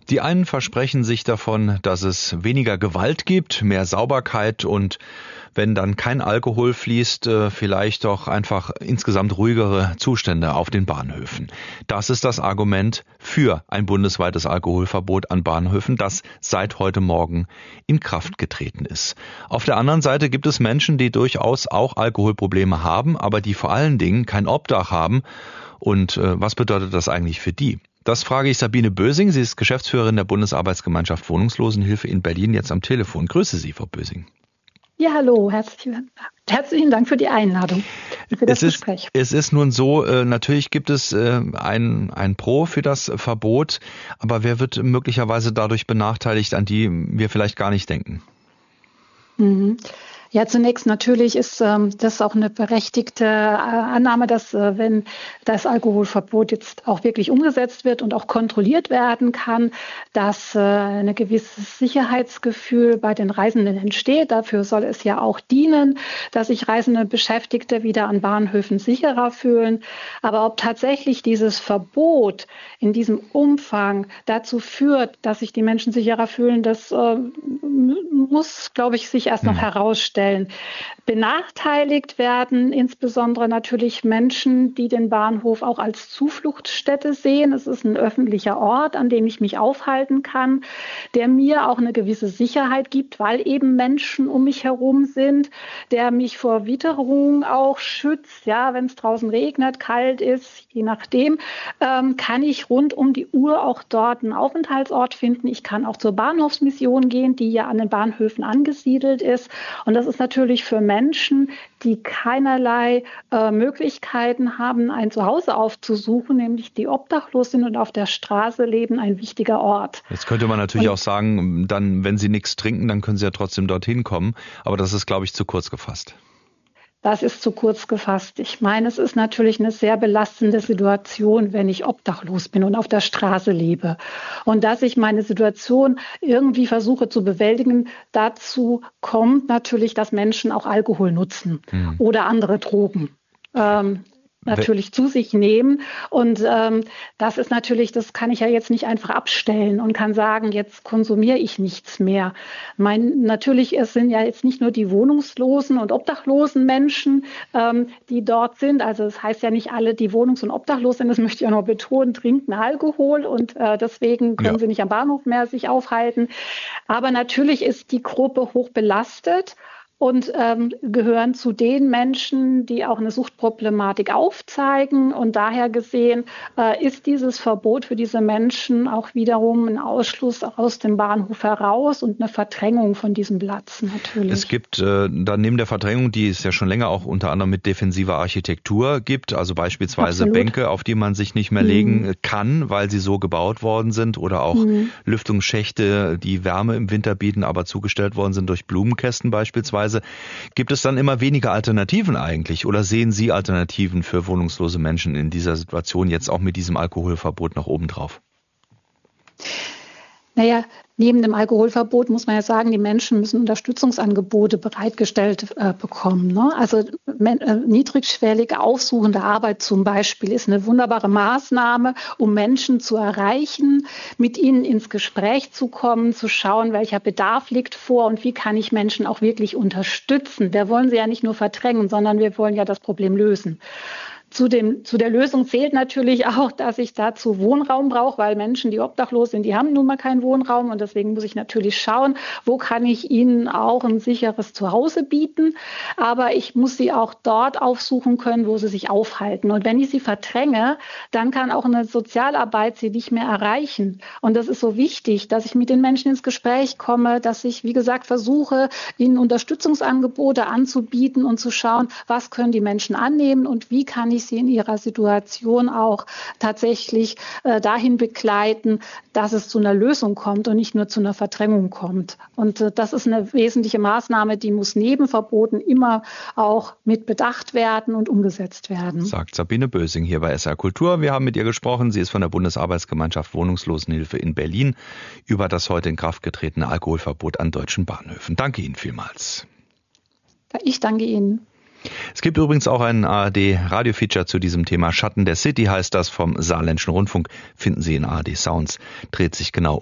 Die einen versprechen sich davon, dass es weniger Gewalt gibt, mehr Sauberkeit und wenn dann kein Alkohol fließt, vielleicht auch einfach insgesamt ruhigere Zustände auf den Bahnhöfen. Das ist das Argument für ein bundesweites Alkoholverbot an Bahnhöfen, das seit heute Morgen in Kraft getreten ist. Auf der anderen Seite gibt es Menschen, die durchaus auch Alkoholprobleme haben, aber die vor allen Dingen kein Obdach haben. Und was bedeutet das eigentlich für die? Das frage ich Sabine Bösing. Sie ist Geschäftsführerin der Bundesarbeitsgemeinschaft Wohnungslosenhilfe in Berlin, jetzt am Telefon. Grüße Sie, Frau Bösing. Ja, hallo. Herzlichen Dank für die Einladung und für das Gespräch. Es ist nun so, natürlich gibt es ein Pro für das Verbot, aber wer wird möglicherweise dadurch benachteiligt, an die wir vielleicht gar nicht denken? Ja, zunächst natürlich ist das auch eine berechtigte Annahme, dass wenn das Alkoholverbot jetzt auch wirklich umgesetzt wird und auch kontrolliert werden kann, dass ein gewisses Sicherheitsgefühl bei den Reisenden entsteht. Dafür soll es ja auch dienen, dass sich Reisende und Beschäftigte wieder an Bahnhöfen sicherer fühlen. Aber ob tatsächlich dieses Verbot in diesem Umfang dazu führt, dass sich die Menschen sicherer fühlen, das muss, glaube ich, sich erst noch herausstellen. Benachteiligt werden insbesondere natürlich Menschen, die den Bahnhof auch als Zufluchtsstätte sehen. Es ist ein öffentlicher Ort, an dem ich mich aufhalten kann, der mir auch eine gewisse Sicherheit gibt, weil eben Menschen um mich herum sind, der mich vor Witterung auch schützt. Ja, wenn es draußen regnet, kalt ist, je nachdem, kann ich rund um die Uhr auch dort einen Aufenthaltsort finden. Ich kann auch zur Bahnhofsmission gehen, die ja an den Bahnhöfen angesiedelt ist. Und das ist natürlich für Menschen, die keinerlei Möglichkeiten haben, ein Zuhause aufzusuchen, nämlich die obdachlos sind und auf der Straße leben, ein wichtiger Ort. Jetzt könnte man natürlich auch sagen, dann, wenn sie nichts trinken, dann können sie ja trotzdem dorthin kommen. Aber das ist, glaube ich, zu kurz gefasst. Das ist zu kurz gefasst. Ich meine, es ist natürlich eine sehr belastende Situation, wenn ich obdachlos bin und auf der Straße lebe. Und dass ich meine Situation irgendwie versuche zu bewältigen, dazu kommt natürlich, dass Menschen auch Alkohol nutzen oder andere Drogen. Natürlich zu sich nehmen. Und das ist natürlich, das kann ich ja jetzt nicht einfach abstellen und kann sagen, jetzt konsumiere ich nichts mehr. Natürlich, es sind ja jetzt nicht nur die wohnungslosen und obdachlosen Menschen, die dort sind. Also es heißt ja nicht alle, die wohnungs- und obdachlos sind, das möchte ich auch noch betonen, trinken Alkohol und deswegen können sie nicht am Bahnhof mehr sich aufhalten. Aber natürlich ist die Gruppe hoch belastet und gehören zu den Menschen, die auch eine Suchtproblematik aufzeigen. Und daher gesehen ist dieses Verbot für diese Menschen auch wiederum ein Ausschluss aus dem Bahnhof heraus und eine Verdrängung von diesem Platz natürlich. Es gibt dann neben der Verdrängung, die es ja schon länger auch unter anderem mit defensiver Architektur gibt, also beispielsweise Bänke, auf die man sich nicht mehr legen kann, weil sie so gebaut worden sind, oder auch Lüftungsschächte, die Wärme im Winter bieten, aber zugestellt worden sind durch Blumenkästen beispielsweise. Gibt es dann immer weniger Alternativen eigentlich, oder sehen Sie Alternativen für wohnungslose Menschen in dieser Situation jetzt auch mit diesem Alkoholverbot noch obendrauf? Naja, neben dem Alkoholverbot muss man ja sagen, die Menschen müssen Unterstützungsangebote bereitgestellt bekommen. Ne? Also niedrigschwellige aufsuchende Arbeit zum Beispiel ist eine wunderbare Maßnahme, um Menschen zu erreichen, mit ihnen ins Gespräch zu kommen, zu schauen, welcher Bedarf liegt vor und wie kann ich Menschen auch wirklich unterstützen. Wir wollen sie ja nicht nur verdrängen, sondern wir wollen ja das Problem lösen. Zu der Lösung zählt natürlich auch, dass ich dazu Wohnraum brauche, weil Menschen, die obdachlos sind, die haben nun mal keinen Wohnraum und deswegen muss ich natürlich schauen, wo kann ich ihnen auch ein sicheres Zuhause bieten, aber ich muss sie auch dort aufsuchen können, wo sie sich aufhalten. Und wenn ich sie verdränge, dann kann auch eine Sozialarbeit sie nicht mehr erreichen. Und das ist so wichtig, dass ich mit den Menschen ins Gespräch komme, dass ich, wie gesagt, versuche, ihnen Unterstützungsangebote anzubieten und zu schauen, was können die Menschen annehmen und wie kann ich sie in ihrer Situation auch tatsächlich dahin begleiten, dass es zu einer Lösung kommt und nicht nur zu einer Verdrängung kommt. Und das ist eine wesentliche Maßnahme, die muss neben Verboten immer auch mit bedacht werden und umgesetzt werden. Sagt Sabine Bösing hier bei SR Kultur. Wir haben mit ihr gesprochen. Sie ist von der Bundesarbeitsgemeinschaft Wohnungslosenhilfe in Berlin über das heute in Kraft getretene Alkoholverbot an deutschen Bahnhöfen. Danke Ihnen vielmals. Ich danke Ihnen. Es gibt übrigens auch ein ARD-Radio-Feature zu diesem Thema. Schatten der City heißt das, vom Saarländischen Rundfunk. Finden Sie in ARD Sounds. Dreht sich genau